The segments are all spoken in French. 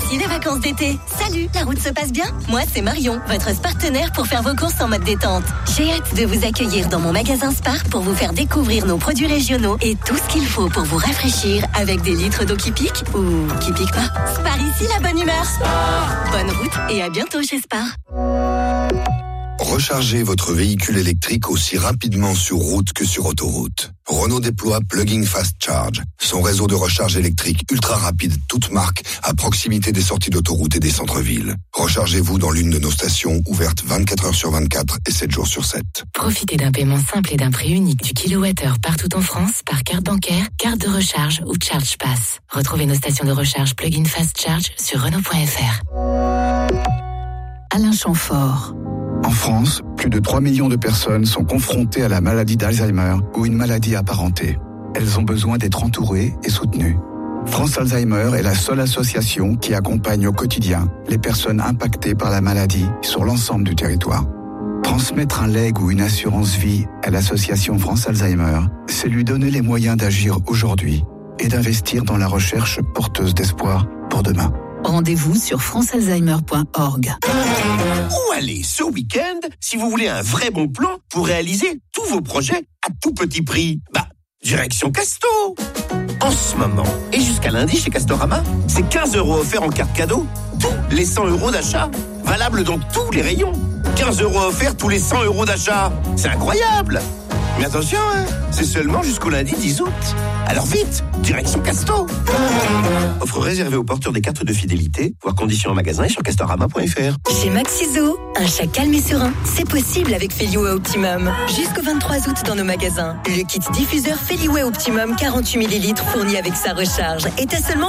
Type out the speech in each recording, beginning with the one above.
Voici les vacances d'été. Salut, la route se passe bien? Moi, c'est Marion, votre partenaire pour faire vos courses en mode détente. J'ai hâte de vous accueillir dans mon magasin Spar pour vous faire découvrir nos produits régionaux et tout ce qu'il faut pour vous rafraîchir avec des litres d'eau qui piquent ou qui piquent pas. Spar ici, la bonne humeur. Spar. Bonne route et à bientôt chez Spar. Rechargez votre véhicule électrique aussi rapidement sur route que sur autoroute. Renault déploie Plug-in Fast Charge, son réseau de recharge électrique ultra rapide, toute marque, à proximité des sorties d'autoroute et des centres-villes. Rechargez-vous dans l'une de nos stations ouvertes 24 heures sur 24 et 7 jours sur 7. Profitez d'un paiement simple et d'un prix unique du kilowattheure partout en France par carte bancaire, carte de recharge ou Charge Pass. Retrouvez nos stations de recharge Plug-in Fast Charge sur Renault.fr. Alain Chamfort. En France, plus de 3 millions de personnes sont confrontées à la maladie d'Alzheimer ou une maladie apparentée. Elles ont besoin d'être entourées et soutenues. France Alzheimer est la seule association qui accompagne au quotidien les personnes impactées par la maladie sur l'ensemble du territoire. Transmettre un legs ou une assurance vie à l'association France Alzheimer, c'est lui donner les moyens d'agir aujourd'hui et d'investir dans la recherche porteuse d'espoir pour demain. Rendez-vous sur francealzheimer.org. Où aller ce week-end si vous voulez un vrai bon plan pour réaliser tous vos projets à tout petit prix? Direction Casto. En ce moment, et jusqu'à lundi chez Castorama, c'est 15 € offerts en carte cadeau, tous les 100 € d'achat. Valable dans tous les rayons. 15 € offerts tous les 100 € d'achat. C'est incroyable. Mais attention, c'est seulement jusqu'au lundi 10 août. Alors vite, direction Casto. Offre réservée aux porteurs des cartes de fidélité, voir conditions en magasin et sur castorama.fr. Chez Maxiso, un chat calme et serein, c'est possible avec Feliway Optimum. Jusqu'au 23 août dans nos magasins, le kit diffuseur Feliway Optimum 48 ml fourni avec sa recharge est à seulement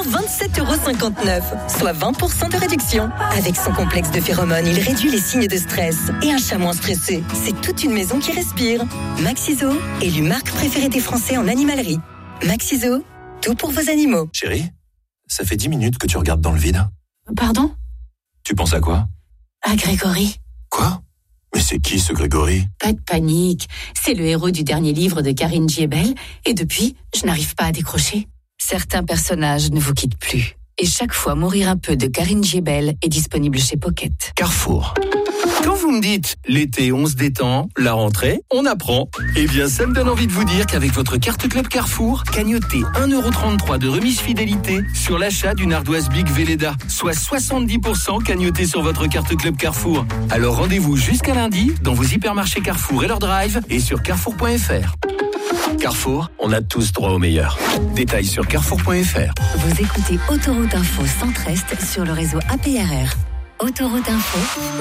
27,59 €, soit 20% de réduction. Avec son complexe de phéromones, il réduit les signes de stress et un chat moins stressé. C'est toute une maison qui respire. Maxiso, élu marque préférée des Français en animalerie. Maxiso, tout pour vos animaux. Chérie, ça fait 10 minutes que tu regardes dans le vide. Pardon? Tu penses à quoi? À Grégory. Quoi? Mais c'est qui ce Grégory? Pas de panique, c'est le héros du dernier livre de Karine Giebel et depuis, je n'arrive pas à décrocher. Certains personnages ne vous quittent plus. Et chaque fois, Mourir un peu de Karine Giebel est disponible chez Pocket. Carrefour. Quand vous me dites l'été on se détend, la rentrée on apprend, eh bien ça me donne envie de vous dire qu'avec votre carte Club Carrefour, cagnotez 1,33 € de remise fidélité sur l'achat d'une ardoise Big Velleda, soit 70% cagnoté sur votre carte Club Carrefour. Alors rendez-vous jusqu'à lundi dans vos hypermarchés Carrefour et leur drive et sur carrefour.fr. Carrefour, on a tous droit au meilleur. Détails sur carrefour.fr. Vous écoutez Autoroute Info Centre-Est sur le réseau APRR. Autoroute Info.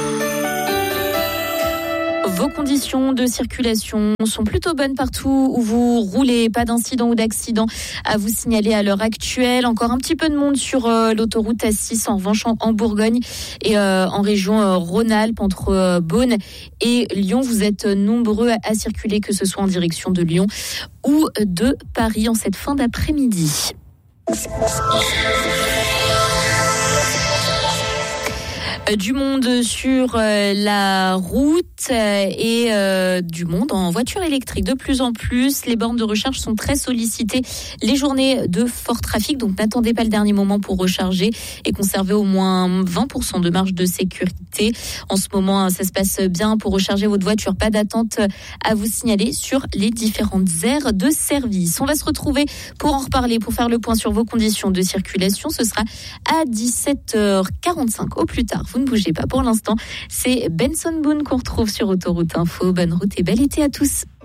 Vos conditions de circulation sont plutôt bonnes partout où vous roulez. Pas d'incident ou d'accident à vous signaler à l'heure actuelle. Encore un petit peu de monde sur l'autoroute A6 en revanche en Bourgogne et en région Rhône-Alpes entre Beaune et Lyon. Vous êtes nombreux à circuler, que ce soit en direction de Lyon ou de Paris en cette fin d'après-midi. Du monde sur la route et du monde en voiture électrique. De plus en plus, les bornes de recharge sont très sollicitées les journées de fort trafic. Donc n'attendez pas le dernier moment pour recharger et conserver au moins 20% de marge de sécurité. En ce moment, ça se passe bien pour recharger votre voiture. Pas d'attente à vous signaler sur les différentes aires de service. On va se retrouver pour en reparler, pour faire le point sur vos conditions de circulation. Ce sera à 17h45 au plus tard. Vous ne bougez pas pour l'instant. C'est Benson Boone qu'on retrouve sur Autoroute Info. Bonne route et bel été à tous.